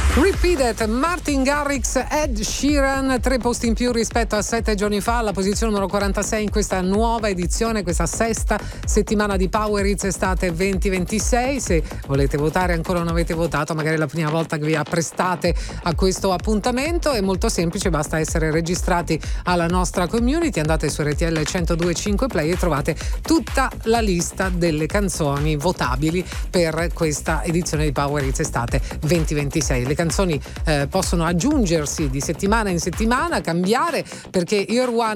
Repeated, Martin Garrix, Ed Sheeran, 3 posti in più rispetto a 7 giorni fa, alla posizione numero 46 in questa nuova edizione, questa sesta settimana di Power Hits Estate 2026. Se volete votare, ancora non avete votato, magari è la prima volta che vi apprestate a questo appuntamento, è molto semplice, basta essere registrati alla nostra community, andate su RTL 102.5 Play e trovate tutta la lista delle canzoni votabili per questa edizione di Power Hits Estate 2026. Le canzoni possono aggiungersi di settimana in settimana, cambiare, perché Year One